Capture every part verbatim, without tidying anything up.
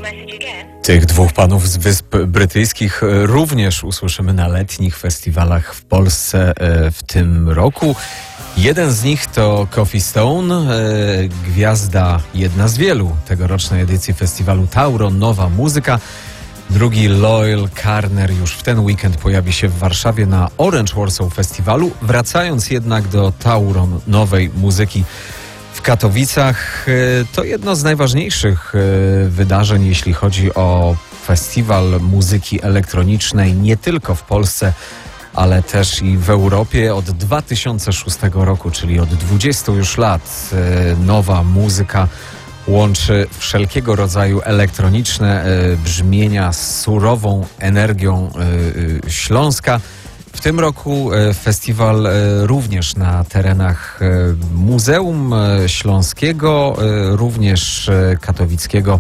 Tych dwóch panów z Wysp Brytyjskich również usłyszymy na letnich festiwalach w Polsce w tym roku. Jeden z nich to Coffee Stone, gwiazda, jedna z wielu tegorocznej edycji festiwalu Tauron, nowa muzyka. Drugi Loyal Carner już w ten weekend pojawi się w Warszawie na Orange Warsaw Festiwalu. Wracając jednak do Tauron, nowej muzyki w Katowicach, to jedno z najważniejszych wydarzeń, jeśli chodzi o festiwal muzyki elektronicznej, nie tylko w Polsce, ale też i w Europie. Od dwa tysiące szóstego roku, czyli od dwudziestu już lat, nowa muzyka łączy wszelkiego rodzaju elektroniczne brzmienia z surową energią Śląska. W tym roku festiwal również na terenach Muzeum Śląskiego, również Katowickiego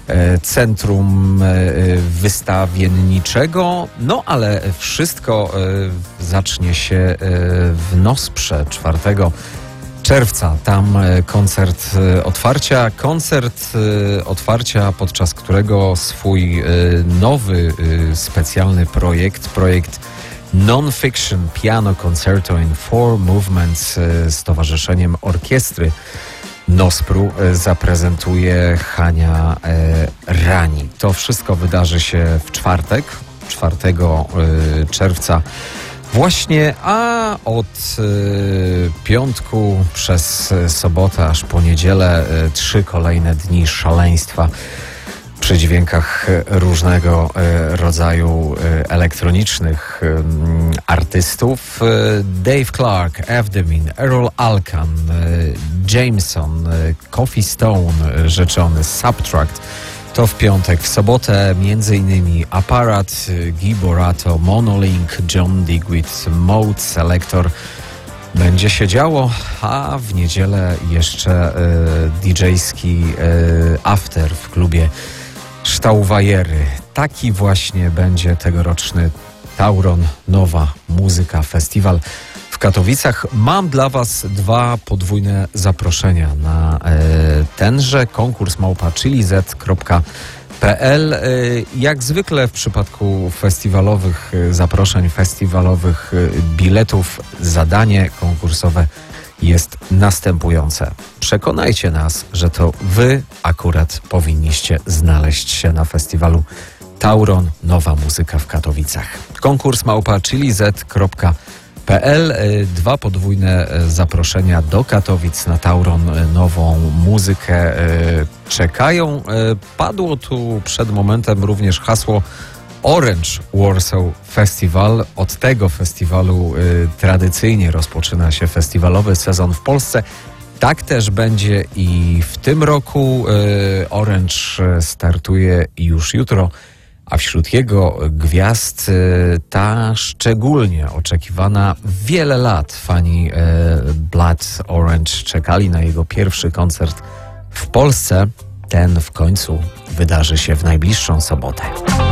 Centrum Wystawienniczego. No ale wszystko zacznie się w Nosprze czwartego czerwca. Tam koncert otwarcia. Koncert otwarcia, podczas którego swój nowy, specjalny projekt, projekt Non-Fiction Piano Concerto in Four Movements z Towarzyszeniem Orkiestry Nospru zaprezentuje Hania Rani. To wszystko wydarzy się w czwartek, czwartego czerwca właśnie, a od piątku przez sobotę aż po niedzielę trzy kolejne dni szaleństwa przy dźwiękach różnego rodzaju elektronicznych artystów. Dave Clark, Evdemin, Errol Alkan, Jameson, Coffee Stone rzeczony, Subtract. To w piątek. W sobotę między innymi Aparat, Guy Borato, Monolink, John Digweed, Mode Selector. Będzie się działo, a w niedzielę jeszcze y, didżejski y, after w klubie Ształwajery. Taki właśnie będzie tegoroczny Tauron, nowa muzyka, festiwal w Katowicach. Mam dla Was dwa podwójne zaproszenia na e, tenże konkurs małpa chilizet kropka p l. E, jak zwykle w przypadku festiwalowych zaproszeń, festiwalowych biletów, zadanie konkursowe jest następujące. Przekonajcie nas, że to Wy akurat powinniście znaleźć się na festiwalu Tauron, nowa muzyka w Katowicach. Konkurs małpa chilizet kropka p l. Dwa podwójne zaproszenia do Katowic na Tauron, nową muzykę czekają. Padło tu przed momentem również hasło Orange Warsaw Festival. Od tego festiwalu tradycyjnie rozpoczyna się festiwalowy sezon w Polsce. Tak też będzie i w tym roku. Orange startuje już jutro, a wśród jego gwiazd ta szczególnie oczekiwana wiele lat. Fani Blood Orange czekali na jego pierwszy koncert w Polsce. Ten w końcu wydarzy się w najbliższą sobotę.